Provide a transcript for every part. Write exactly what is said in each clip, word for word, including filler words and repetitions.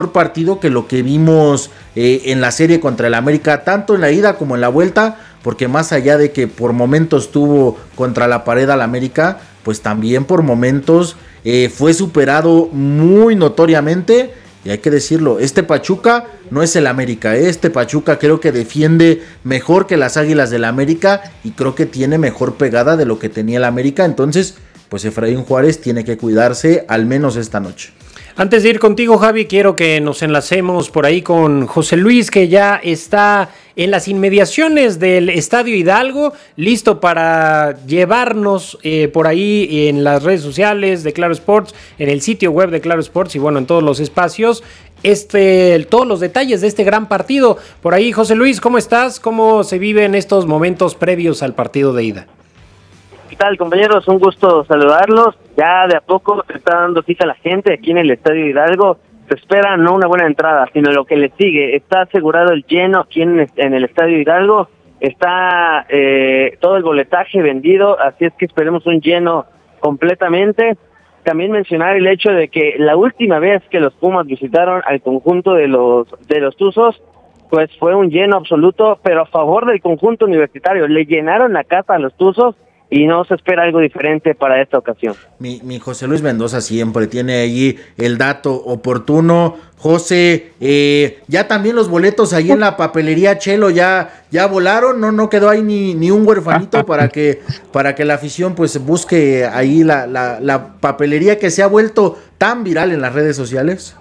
partido que lo que vimos eh, en la serie contra el América, tanto en la ida como en la vuelta, porque más allá de que por momentos tuvo contra la pared al América, pues también por momentos eh, fue superado muy notoriamente. Y hay que decirlo, este Pachuca no es el América, ¿eh? Este Pachuca creo que defiende mejor que las Águilas del América y creo que tiene mejor pegada de lo que tenía el América. Entonces, pues Efraín Juárez tiene que cuidarse al menos esta noche. Antes de ir contigo, Javi, quiero que nos enlacemos por ahí con José Luis, que ya está en las inmediaciones del Estadio Hidalgo, listo para llevarnos eh, por ahí en las redes sociales de Claro Sports, en el sitio web de Claro Sports y bueno, en todos los espacios, este, todos los detalles de este gran partido. Por ahí, José Luis, ¿cómo estás? ¿Cómo se viven estos momentos previos al partido de ida? ¿Qué tal, compañeros? Un gusto saludarlos. Ya de a poco se está dando cita a la gente aquí en el Estadio Hidalgo. Se espera no una buena entrada, sino lo que le sigue. Está asegurado el lleno aquí en, en el Estadio Hidalgo. Está eh, todo el boletaje vendido, así es que esperemos un lleno completamente. También mencionar el hecho de que la última vez que los Pumas visitaron al conjunto de los de los Tuzos, pues fue un lleno absoluto, pero a favor del conjunto universitario. Le llenaron la casa a los Tuzos y no se espera algo diferente para esta ocasión. Mi, mi José Luis Mendoza siempre tiene allí el dato oportuno. José, eh, ya también los boletos ahí en la papelería Chelo ya, ya volaron, no, no quedó ahí ni, ni un huerfanito para que, para que la afición pues busque ahí la, la, la papelería que se ha vuelto tan viral en las redes sociales.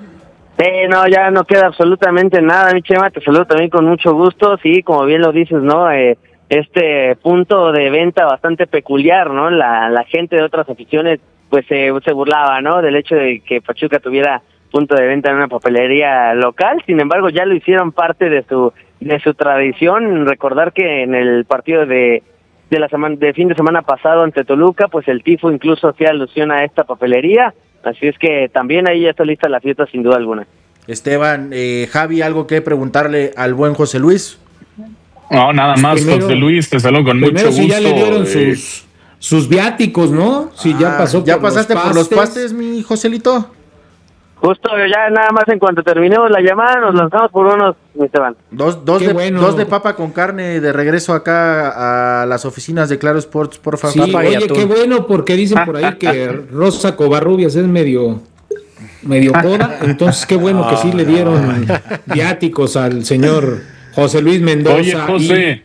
Eh, no, ya no queda absolutamente nada, mi Chema, te saludo también con mucho gusto. Sí, como bien lo dices, ¿no? Eh, este punto de venta bastante peculiar, ¿no? La, la gente de otras aficiones pues eh, se burlaba, ¿no? Del hecho de que Pachuca tuviera punto de venta en una papelería local. Sin embargo, ya lo hicieron parte de su de su tradición. Recordar que en el partido de de la semana de fin de semana pasado ante Toluca, pues el tifo incluso hacía alusión a esta papelería. Así es que también ahí ya está lista la fiesta sin duda alguna. Esteban, eh, Javi, ¿algo que preguntarle al buen José Luis? No, nada más, primero, José Luis, te saludo con mucho gusto. Si ya le dieron eh, sus, sus viáticos, ¿no? Si ah, ya pasó ¿Ya por pasaste los por los pastes, mi Joselito? Justo, ya nada más en cuanto terminemos la llamada, nos lanzamos por unos, Esteban. Dos, dos, de, bueno. dos de papa con carne de regreso acá a las oficinas de Claro Sports, por favor. Sí, oye, qué bueno, porque dicen por ahí que Rosa Covarrubias es medio... medio coda, entonces qué bueno que sí le dieron viáticos al señor José Luis Mendoza. Oye, José,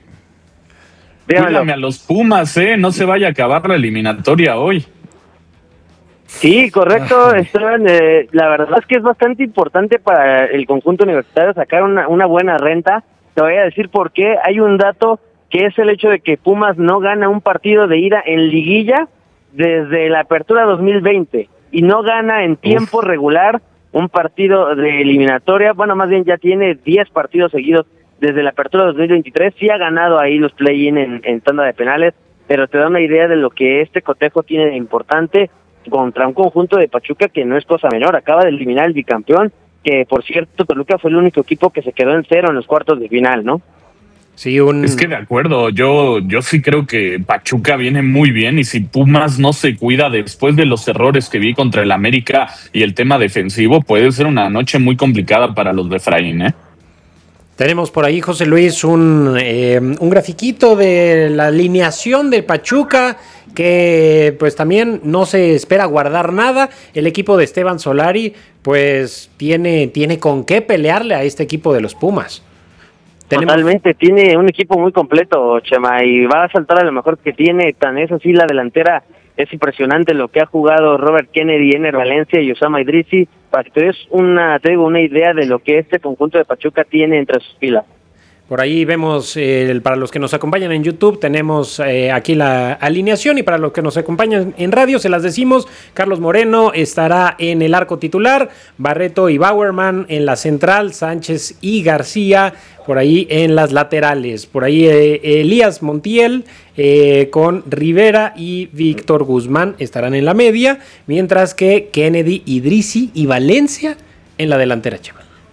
y... cuídame a los Pumas, ¿eh? No se vaya a acabar la eliminatoria hoy. Sí, correcto, Esteban. Eh, la verdad es que es bastante importante para el conjunto universitario sacar una, una buena renta. Te voy a decir por qué. Hay un dato que es el hecho de que Pumas no gana un partido de ida en liguilla desde la apertura dos mil veinte. Y no gana en tiempo Uf. regular un partido de eliminatoria. Bueno, más bien ya tiene diez partidos seguidos desde la apertura dos mil veintitrés. Sí ha ganado ahí los play-in en, en tanda de penales, pero te da una idea de lo que este cotejo tiene de importante contra un conjunto de Pachuca que no es cosa menor. Acaba de eliminar al bicampeón, que por cierto Toluca fue el único equipo que se quedó en cero en los cuartos de final, ¿no? Sí, un... Es que de acuerdo, yo, yo sí creo que Pachuca viene muy bien y si Pumas no se cuida después de los errores que vi contra el América y el tema defensivo, puede ser una noche muy complicada para los de Efraín, ¿eh? Tenemos por ahí, José Luis, un, eh, un grafiquito de la alineación de Pachuca que pues también no se espera guardar nada. El equipo de Esteban Solari pues tiene, tiene con qué pelearle a este equipo de los Pumas. Tenemos... Totalmente, tiene un equipo muy completo, Chema, y va a saltar a lo mejor que tiene. Tan es así la delantera, es impresionante lo que ha jugado Robert Kennedy, Ener Valencia y Osama Idrissi, para que te des una, te digo, una idea de lo que este conjunto de Pachuca tiene entre sus filas. Por ahí vemos, eh, para los que nos acompañan en YouTube, tenemos eh, aquí la alineación y para los que nos acompañan en radio, se las decimos, Carlos Moreno estará en el arco titular, Barreto y Bauerman en la central, Sánchez y García por ahí en las laterales, por ahí eh, Elías Montiel eh, con Rivera y Víctor Guzmán estarán en la media, mientras que Kennedy, Idrissi y Valencia en la delantera, Chema.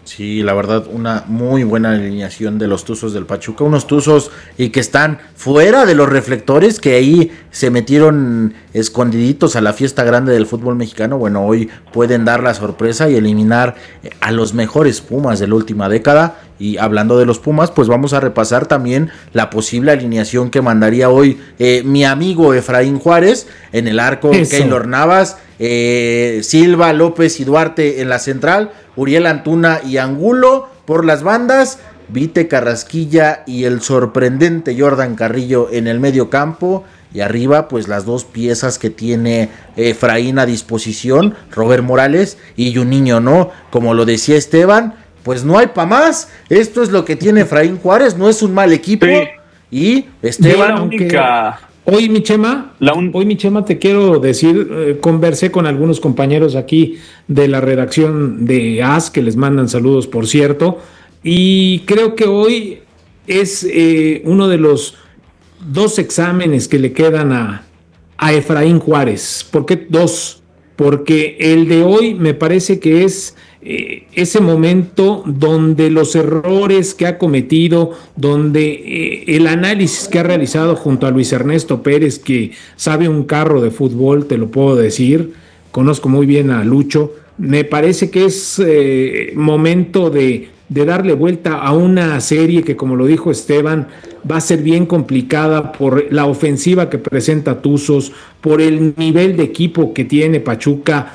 Sí, la verdad, una muy buena alineación de los Tuzos del Pachuca, unos Tuzos y que están fuera de los reflectores, que ahí se metieron escondiditos a la fiesta grande del fútbol mexicano. Bueno, hoy pueden dar la sorpresa y eliminar a los mejores Pumas de la última década. Y hablando de los Pumas, pues vamos a repasar también la posible alineación que mandaría hoy eh, mi amigo Efraín Juárez en el arco. Keylor Navas, eh, Silva, López y Duarte en la central, Uriel Antuna y Angulo por las bandas, Vite Carrasquilla y el sorprendente Jordan Carrillo en el medio campo, y arriba pues las dos piezas que tiene Efraín a disposición, Robert Morales y Juninho, ¿no? Como lo decía Esteban, pues no hay pa' más, esto es lo que tiene Efraín Juárez, no es un mal equipo, sí. Y Esteban... Única... Hoy, mi Chema, un... hoy, mi Chema, te quiero decir, eh, conversé con algunos compañeros aquí de la redacción de A S, que les mandan saludos, por cierto, y creo que hoy es eh, uno de los dos exámenes que le quedan a, a Efraín Juárez. ¿Por qué dos? Porque el de hoy me parece que es eh, ese momento donde los errores que ha cometido, donde eh, el análisis que ha realizado junto a Luis Ernesto Pérez, que sabe un carro de fútbol, te lo puedo decir, conozco muy bien a Lucho, me parece que es eh, momento de, de darle vuelta a una serie que, como lo dijo Esteban, va a ser bien complicada por la ofensiva que presenta Tuzos, por el nivel de equipo que tiene Pachuca,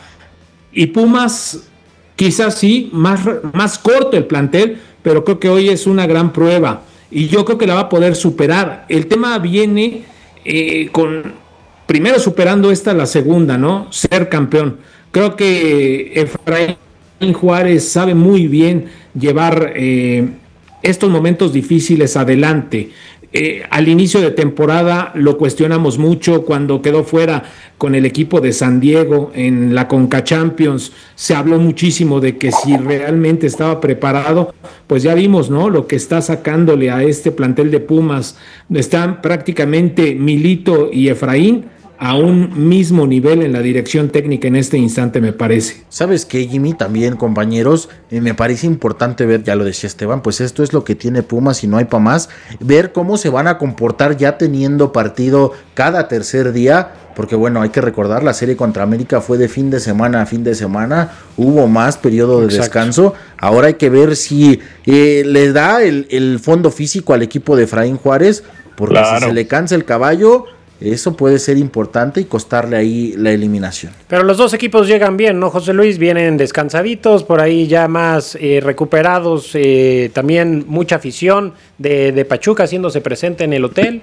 y Pumas quizás sí, más, más corto el plantel, pero creo que hoy es una gran prueba y yo creo que la va a poder superar. El tema viene eh, con, primero superando esta, la segunda, ¿no? Ser campeón. Creo que Efraín Juárez sabe muy bien llevar eh, estos momentos difíciles adelante. Eh, al inicio de temporada lo cuestionamos mucho cuando quedó fuera con el equipo de San Diego en la Conca Champions. Se habló muchísimo de que si realmente estaba preparado, pues ya vimos, ¿no? Lo que está sacándole a este plantel de Pumas. Están prácticamente Milito y Efraín a un mismo nivel en la dirección técnica en este instante, me parece. ¿Sabes qué, Jimmy? También, compañeros, eh, me parece importante ver, ya lo decía Esteban, pues esto es lo que tiene Pumas y no hay pa' más, ver cómo se van a comportar ya teniendo partido cada tercer día, porque bueno, hay que recordar, la serie contra América fue de fin de semana a fin de semana, hubo más periodo de Exacto. descanso, ahora hay que ver si eh, le da el, el fondo físico al equipo de Efraín Juárez, porque claro. si se le cansa el caballo, eso puede ser importante y costarle ahí la eliminación. Pero los dos equipos llegan bien, ¿no, José Luis? Vienen descansaditos, por ahí ya más eh, recuperados, eh, también mucha afición de, de Pachuca haciéndose presente en el hotel.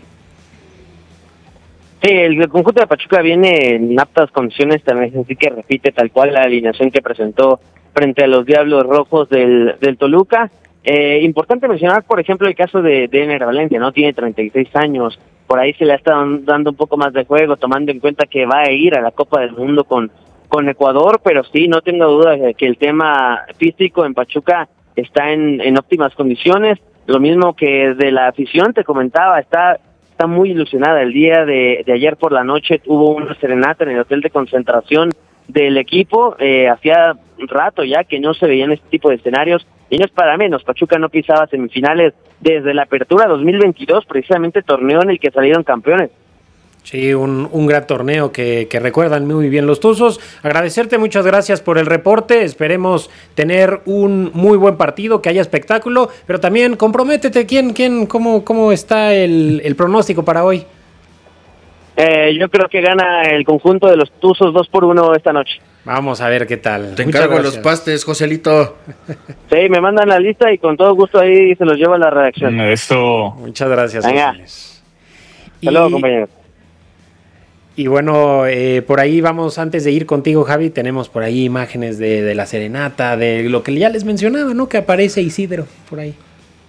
Sí, el conjunto de Pachuca viene en aptas condiciones, también así que repite tal cual la alineación que presentó frente a los Diablos Rojos del, del Toluca. Eh, importante mencionar, por ejemplo, el caso de, de Ener Valencia, ¿no? Tiene treinta y seis años, por ahí se le ha estado dando un poco más de juego, tomando en cuenta que va a ir a la Copa del Mundo con, con Ecuador, pero sí, no tengo duda de que el tema físico en Pachuca está en, en óptimas condiciones, lo mismo que de la afición, te comentaba, está, está muy ilusionada. El día de, de ayer por la noche hubo una serenata en el hotel de concentración del equipo, eh, hacía rato ya que no se veían este tipo de escenarios, y no es para menos, Pachuca no pisaba semifinales desde la apertura dos mil veintidós, precisamente torneo en el que salieron campeones. Sí, un, un gran torneo que, que recuerdan muy bien los Tuzos. Agradecerte, muchas gracias por el reporte, esperemos tener un muy buen partido, que haya espectáculo, pero también comprométete, ¿quién, quién, cómo, cómo está el, el pronóstico para hoy? Eh, yo creo que gana el conjunto de los Tuzos dos por uno esta noche. Vamos a ver qué tal. Te Muchas encargo gracias. Los pastes, Joselito. Sí, me mandan la lista y con todo gusto ahí se los llevo a la redacción. Eso. Muchas gracias. Venga. Hasta luego, compañeros. Y bueno, eh, por ahí vamos, antes de ir contigo, Javi, tenemos por ahí imágenes de, de la serenata, de lo que ya les mencionaba, ¿no? Que aparece Isidro por ahí.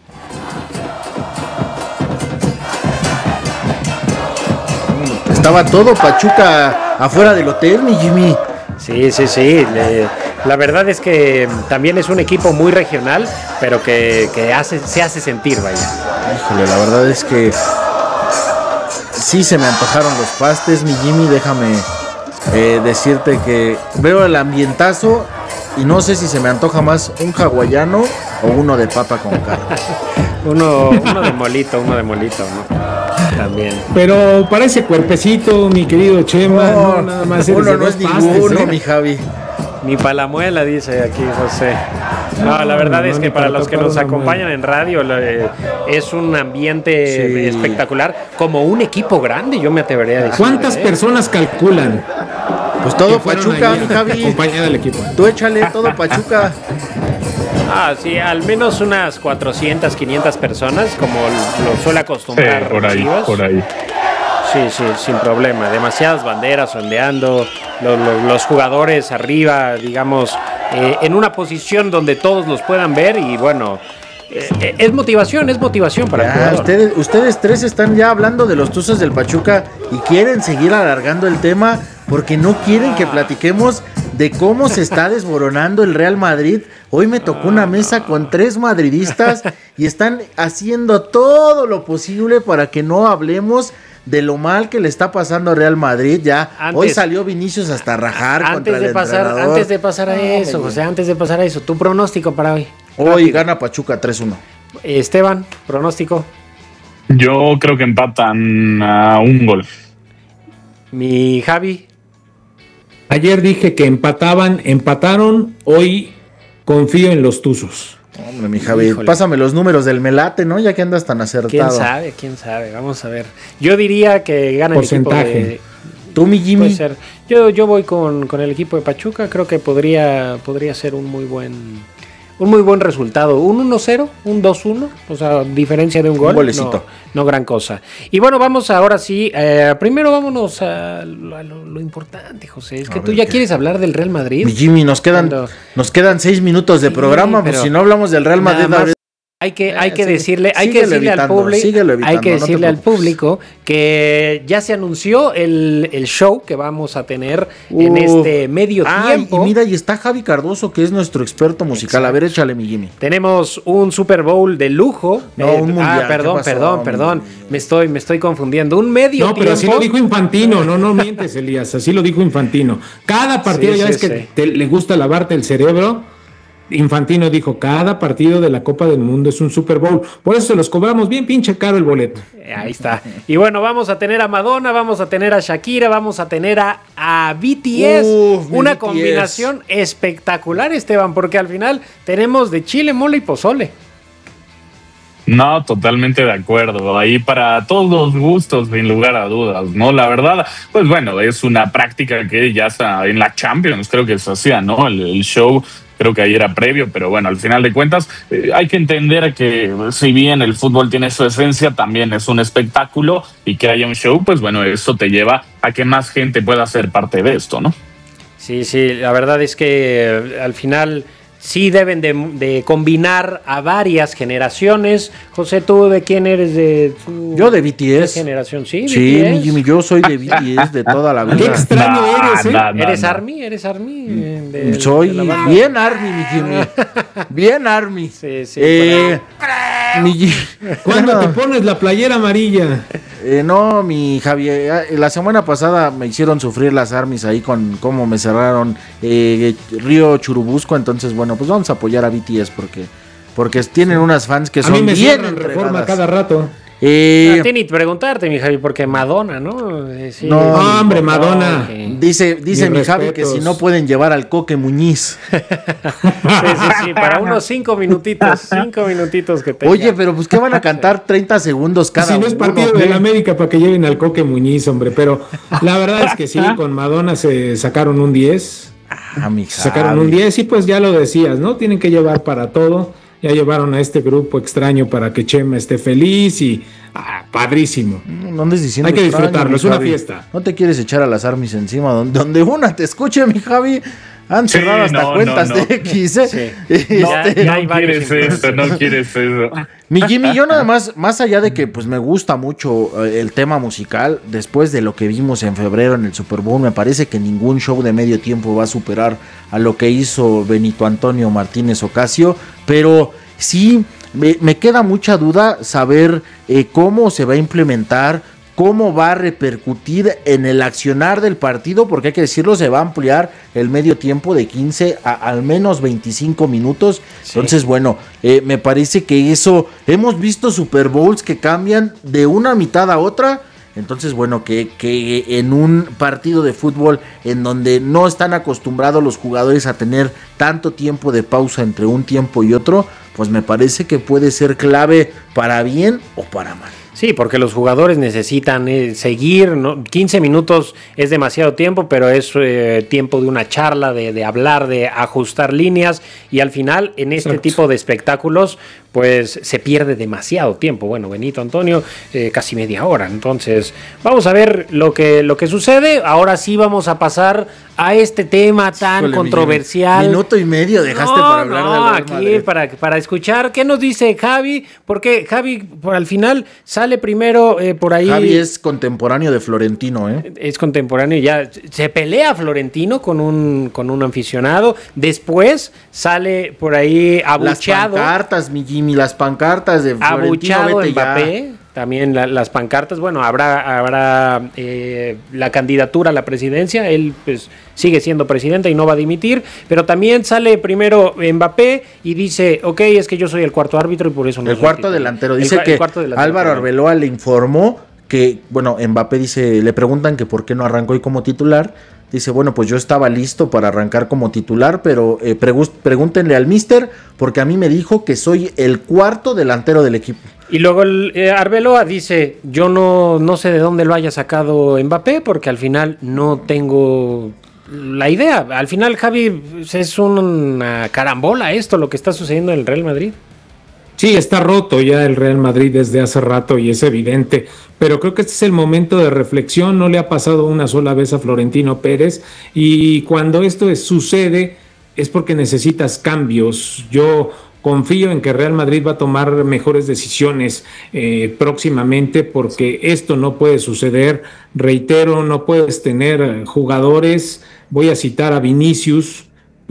Estaba todo Pachuca afuera del hotel, mi Jimmy. Sí, sí, sí. Le, la verdad es que también es un equipo muy regional, pero que, que hace, se hace sentir, vaya. Híjole, la verdad es que sí se me antojaron los pastes, mi Jimmy. Déjame eh, decirte que veo el ambientazo y no sé si se me antoja más un hawaiano o uno de papa con carne. uno, uno de molito, uno de molito, ¿no? También. Pero para ese cuerpecito, mi querido Chema, no, no nada más uno no es ninguno, ¿eh? Mi Javi. Ni para la muela, dice aquí José. No, la verdad no, es que para, para los que nos acompañan en radio eh, es un ambiente sí. espectacular, como un equipo grande, yo me atrevería a decir. ¿Cuántas eh? personas calculan? Pues todo Pachuca, mi Javi. Acompaña del equipo. Tú échale todo Pachuca. Ah, sí, al menos unas cuatrocientas, quinientas personas, como lo suele acostumbrar. Sí, por ahí, Chivas. por ahí. Sí, sí, sin problema. Demasiadas banderas ondeando, los, los, los jugadores arriba, digamos, eh, en una posición donde todos los puedan ver y bueno, eh, es motivación, es motivación para ya, el jugador. Ustedes, ustedes tres están ya hablando de los Tuzos del Pachuca y quieren seguir alargando el tema porque no quieren que platiquemos de cómo se está desboronando el Real Madrid. Hoy me tocó una mesa con tres madridistas y están haciendo todo lo posible para que no hablemos de lo mal que le está pasando a Real Madrid. Ya antes, hoy salió Vinicius hasta rajar antes contra de el pasar, entrenador. Antes de pasar a eso, José, antes de pasar a eso, tu pronóstico para hoy. Hoy Rápido. Gana Pachuca tres uno. Esteban, pronóstico. Yo creo que empatan a un gol. Mi Javi. Ayer dije que empataban, empataron, hoy confío en los Tuzos. Hombre, mi Javi, Híjole. Pásame los números del Melate, ¿no? Ya que andas tan acertado. ¿Quién sabe? ¿Quién sabe? Vamos a ver. Yo diría que gana porcentaje. El equipo de... ¿Tú, mi Jimmy? Puede ser. Yo, yo voy con, con el equipo de Pachuca. Creo que podría, podría ser un muy buen... Un muy buen resultado, un uno cero, un dos uno, o sea, diferencia de un gol. Un golecito. No, no gran cosa. Y bueno, vamos ahora sí, eh, primero vámonos a lo, a lo, lo importante, José. Es que a tú ya qué. quieres hablar del Real Madrid. Mi Jimmy, nos quedan, Cuando... nos quedan seis minutos de programa, sí, pues si no hablamos del Real Madrid... Más, hay que, hay que sí, decirle, hay que decirle evitando, al público, evitando, hay que decirle no al público que ya se anunció el, el show que vamos a tener uh, en este medio ah, tiempo. Y mira, y está Javi Cardoso, que es nuestro experto musical. Exacto. A ver, échale, mi Jimmy. Tenemos un Super Bowl de lujo. No, eh, un mundial. Ah, perdón, perdón, perdón. Me estoy, me estoy confundiendo. Un medio No, pero tiempo. así lo dijo Infantino. No, no mientes, Elías. Así lo dijo Infantino. Cada partido, sí, ya sí, ves sí. que te, le gusta lavarte el cerebro. Infantino dijo, cada partido de la Copa del Mundo es un Super Bowl, por eso se los cobramos bien pinche caro el boleto. Ahí está. Y bueno, vamos a tener a Madonna, vamos a tener a Shakira, vamos a tener a, a B T S, Uf, una B T S. Combinación espectacular, Esteban, porque al final tenemos de chile, mole y pozole. No, totalmente de acuerdo. Ahí para todos los gustos, sin lugar a dudas, ¿no? La verdad, pues bueno, es una práctica que ya está en la Champions, creo que se hacía, ¿no? El, el show, creo que ahí era previo, pero bueno, al final de cuentas, eh, hay que entender que si bien el fútbol tiene su esencia, también es un espectáculo y que haya un show, pues bueno, eso te lleva a que más gente pueda ser parte de esto, ¿no? Sí, sí, la verdad es que eh, al final... Sí deben de, de combinar a varias generaciones. José, ¿tú de quién eres? De tu, yo de B T S. ¿Qué generación? Sí, sí, mi Jimmy, yo soy de B T S de toda la vida. Qué extraño eres, ¿eh? No, no, ¿Eres no. Army? ¿Eres Army? De, soy de bien Army, mi Jimmy. Bien Army. Sí, sí. Eh, mi Jimmy. ¿Cuándo no. te pones la playera amarilla? Eh, no, mi Javier, la semana pasada me hicieron sufrir las Armies ahí con cómo me cerraron eh, Río Churubusco, entonces bueno, pues vamos a apoyar a B T S porque, porque tienen unas fans que a son mí me bien Reforma cada rato. Eh, no tiene ni preguntarte, mi Javi, porque Madonna, ¿no? Eh, sí, no, hombre, Madonna. Okay. Dice, dice mi Javi que si no pueden llevar al Coque Muñiz. sí, sí, sí, para unos cinco minutitos, cinco minutitos que tenga. Oye, pero pues ¿qué van a cantar treinta segundos cada uno? Si no es partido uno, de la América para que lleven al Coque Muñiz, hombre, pero la verdad es que sí, con Madonna se sacaron un diez. Ah, mi Javi. Sacaron un diez y pues ya lo decías, ¿no? Tienen que llevar para todo. Ya llevaron a este grupo extraño para que Chema esté feliz y ah, padrísimo. No andes diciendo hay que extraño, disfrutarlo, es Javi. una fiesta. No te quieres echar a las Armies encima, donde, donde una te escuche, mi Javi. Han sí, cerrado hasta no, cuentas no, no. de X, ¿eh? Sí. Este, no, ya, ya no quieres eso, no quieres eso. Mi Jimmy, yo nada más, más allá de que pues me gusta mucho eh, el tema musical, después de lo que vimos en febrero en el Super Bowl, me parece que ningún show de medio tiempo va a superar a lo que hizo Benito Antonio Martínez Ocasio, pero sí me, me queda mucha duda saber eh, cómo se va a implementar cómo va a repercutir en el accionar del partido, porque hay que decirlo, se va a ampliar el medio tiempo de quince a al menos veinticinco minutos. Sí. Entonces, bueno, eh, me parece que eso, hemos visto Super Bowls que cambian de una mitad a otra. Entonces, bueno, que, que en un partido de fútbol en donde no están acostumbrados los jugadores a tener tanto tiempo de pausa entre un tiempo y otro, pues me parece que puede ser clave para bien o para mal. Sí, porque los jugadores necesitan eh, seguir, ¿no? quince minutos es demasiado tiempo, pero es eh, tiempo de una charla, de, de hablar, de ajustar líneas, y al final en este Exacto. tipo de espectáculos pues se pierde demasiado tiempo. Bueno, Benito Antonio, eh, casi media hora. Entonces, vamos a ver lo que, lo que sucede. Ahora sí vamos a pasar a este tema tan Híjole, controversial. Minuto y medio dejaste no, para hablar no, del Real aquí Madrid. Para, para escuchar qué nos dice Javi, porque Javi por al final sale primero eh, por ahí. Javi es contemporáneo de Florentino, ¿eh? Es contemporáneo, ya se pelea Florentino con un, con un aficionado. Después sale por ahí abucheado. Las pancartas, mi Jimmy, las pancartas de Florentino. Abucheado Mbappé. Ya. También la, las pancartas, bueno, habrá, habrá eh, la candidatura a la presidencia, él pues sigue siendo presidente y no va a dimitir, pero también sale primero Mbappé y dice, ok, es que yo soy el cuarto árbitro y por eso no. El cuarto delantero, dice el, que el cuarto delantero, Álvaro Arbeloa le informó que, bueno, Mbappé dice, le preguntan que por qué no arrancó hoy como titular, dice, bueno, pues yo estaba listo para arrancar como titular, pero eh, pregun- pregúntenle al míster, porque a mí me dijo que soy el cuarto delantero del equipo. Y luego el, eh, Arbeloa dice, yo no, no sé de dónde lo haya sacado Mbappé, porque al final no tengo la idea. Al final, Javi, es una carambola esto, lo que está sucediendo en el Real Madrid. Sí, está roto ya el Real Madrid desde hace rato y es evidente, pero creo que este es el momento de reflexión. No le ha pasado una sola vez a Florentino Pérez, y cuando esto es, sucede es porque necesitas cambios. Yo confío en que Real Madrid va a tomar mejores decisiones eh, próximamente, porque esto no puede suceder. Reitero, no puedes tener jugadores, voy a citar a Vinicius,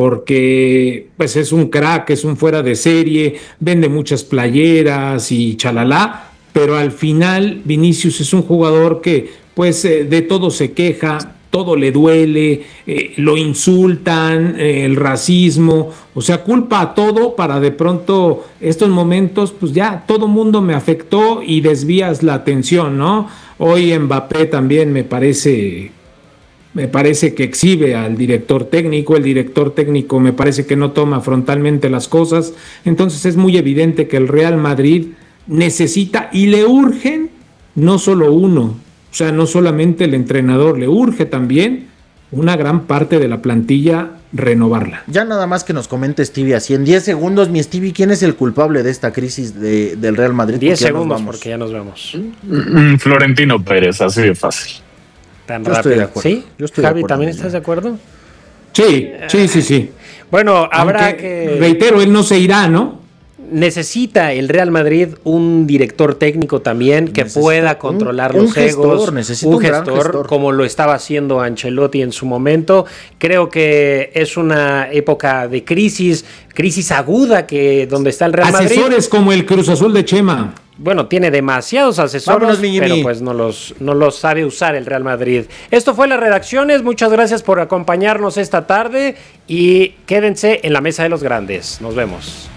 porque pues es un crack, es un fuera de serie, vende muchas playeras y chalala, pero al final Vinicius es un jugador que pues eh, de todo se queja, todo le duele, eh, lo insultan, eh, el racismo, o sea, culpa a todo para de pronto estos momentos, pues ya todo mundo me afectó y desvías la atención, ¿no? Hoy Mbappé también me parece... Me parece que exhibe al director técnico, el director técnico me parece que no toma frontalmente las cosas, entonces es muy evidente que el Real Madrid necesita y le urgen no solo uno, o sea, no solamente el entrenador, le urge también una gran parte de la plantilla renovarla. Ya nada más que nos comente Stevie así en diez segundos, mi Stevie, ¿quién es el culpable de esta crisis de, del Real Madrid? diez segundos, porque ya nos vamos. Florentino Pérez, así de fácil. Tan Yo rápido. Estoy ¿Sí? Yo estoy Javi, ¿también estás de acuerdo? Sí, sí, sí, sí. Bueno, habrá Aunque, que... Reitero, él no se irá, ¿no? Necesita el Real Madrid un director técnico también que necesita pueda controlar un, los un egos, gestor, necesita un, un gestor, gestor como lo estaba haciendo Ancelotti en su momento. Creo que es una época de crisis, crisis aguda que donde está el Real Asesores Madrid. Asesores como el Cruz Azul de Chema. Bueno, tiene demasiados asesores, Vámonos, pero pues no los, no los sabe usar el Real Madrid. Esto fue Las Redacciones, muchas gracias por acompañarnos esta tarde y quédense en la Mesa de los Grandes. Nos vemos.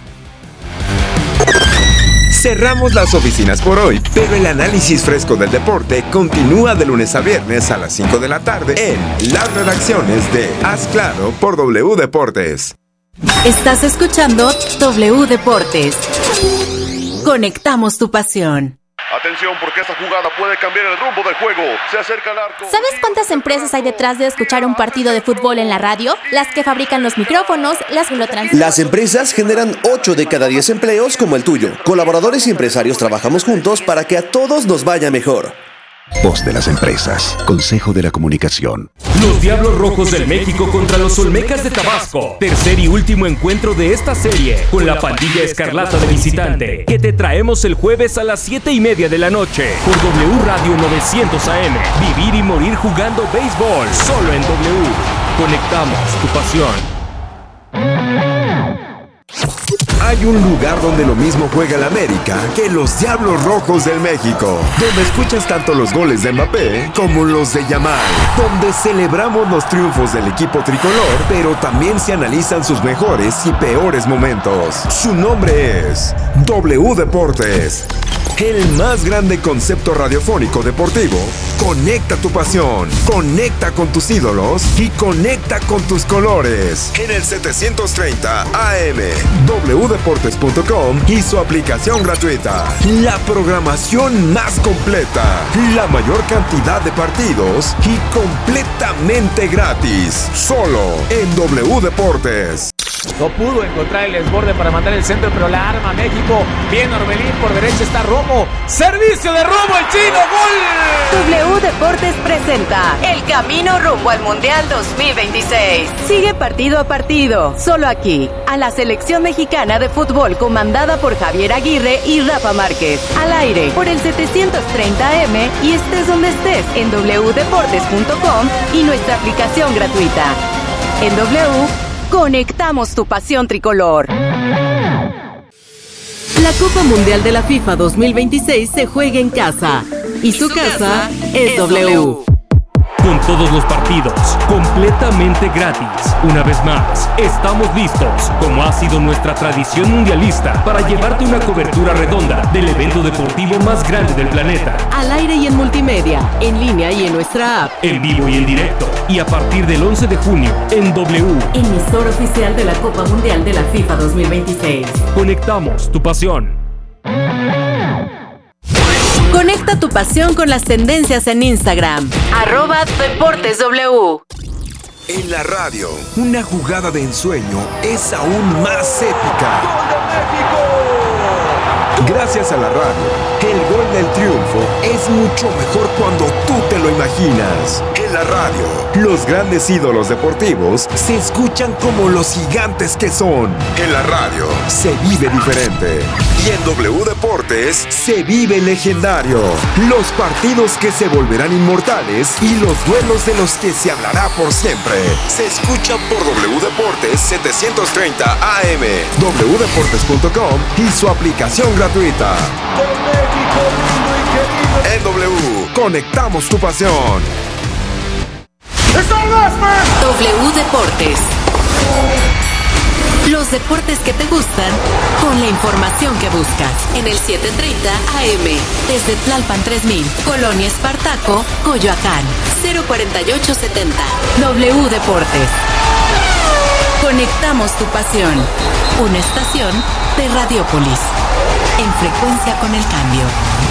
Cerramos las oficinas por hoy, pero el análisis fresco del deporte continúa de lunes a viernes a las cinco de la tarde en Las Redacciones de Haz Claro por W Deportes. Estás escuchando W Deportes. Conectamos tu pasión. Atención, porque esta jugada puede cambiar el rumbo del juego. Se acerca al arco. ¿Sabes cuántas empresas hay detrás de escuchar un partido de fútbol en la radio? Las que fabrican los micrófonos, las que lo transmiten. Las empresas generan ocho de cada diez empleos como el tuyo. Colaboradores y empresarios trabajamos juntos para que a todos nos vaya mejor. Voz de las empresas. Consejo de la Comunicación. Los Diablos Rojos del México contra los Olmecas de Tabasco. Tercer y último encuentro de esta serie con la pandilla escarlata de visitante, que te traemos el jueves a las siete y media de la noche por W Radio novecientos A M. Vivir y morir jugando béisbol solo en W. Conectamos tu pasión. hay un lugar donde lo mismo juega el América que los Diablos Rojos del México, donde escuchas tanto los goles de Mbappé como los de Yamal, donde celebramos los triunfos del equipo tricolor, pero también se analizan sus mejores y peores momentos. Su nombre es W Deportes, el más grande concepto radiofónico deportivo. Conecta tu pasión, conecta con tus ídolos y conecta con tus colores. En el setecientos treinta A M, w deportes punto com y su aplicación gratuita. La programación más completa, la mayor cantidad de partidos y completamente gratis. Solo en W Deportes. No pudo encontrar el desborde para mandar el centro, pero la arma México. Bien Orbelín, por derecha está Romo. Servicio de Romo, el chino, gol. W Deportes presenta el camino rumbo al Mundial dos mil veintiséis. Sigue partido a partido, solo aquí, a la selección mexicana de fútbol comandada por Javier Aguirre y Rafa Márquez. Al aire, por el setecientos treinta A M y estés donde estés en w deportes punto com y nuestra aplicación gratuita. En W, conectamos tu pasión tricolor. La Copa Mundial de la FIFA dos mil veintiséis se juega en casa y su casa es W. Con todos los partidos completamente gratis. Una vez más, estamos listos, como ha sido nuestra tradición mundialista, para llevarte una cobertura redonda del evento deportivo más grande del planeta. Al aire y en multimedia, en línea y en nuestra app. En vivo y en directo. Y a partir del once de junio, en W. Emisor oficial de la Copa Mundial de la FIFA dos mil veintiséis. Conectamos tu pasión. Conecta tu pasión con las tendencias en Instagram. Arroba Deportes W. En la radio, una jugada de ensueño es aún más épica. ¡Gol de México! Gracias a la radio, el gol del triunfo es mucho mejor cuando tú te lo imaginas. En la radio, los grandes ídolos deportivos se escuchan como los gigantes que son. En la radio, se vive diferente. Y en W Deportes, se vive legendario. Los partidos que se volverán inmortales y los duelos de los que se hablará por siempre. Se escuchan por W Deportes setecientos treinta A M, w deportes punto com y su aplicación gratuita. En W, conectamos tu pasión. W Deportes. Los deportes que te gustan con la información que buscas. En el setecientos treinta A M, desde Tlalpan tres mil, Colonia Espartaco, Coyoacán, cero cuarenta y ocho setenta. W Deportes. Conectamos tu pasión. Una estación de Radiópolis. En frecuencia con el cambio.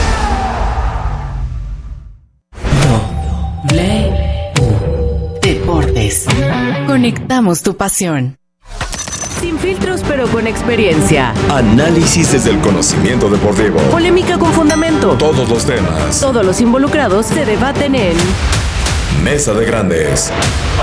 W Deportes. Conectamos tu pasión. Sin filtros pero con experiencia. Análisis desde el conocimiento deportivo. Polémica con fundamento. Todos los temas. Todos los involucrados se debaten en Mesa de Grandes.